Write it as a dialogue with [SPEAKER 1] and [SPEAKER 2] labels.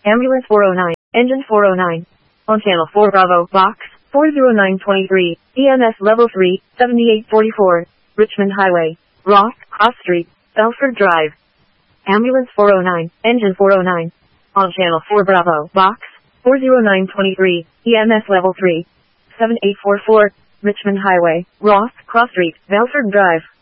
[SPEAKER 1] Ambulance 409, Engine 409. On Channel 4 Bravo, Box 40923, EMS Level 3, 7844, Richmond Highway, Ross, Cross Street, Belford Drive. Ambulance 409, Engine 409. On Channel 4 Bravo, Box 40923, EMS Level 3, 7844, Richmond Highway, Ross, Cross Street, Belford Drive.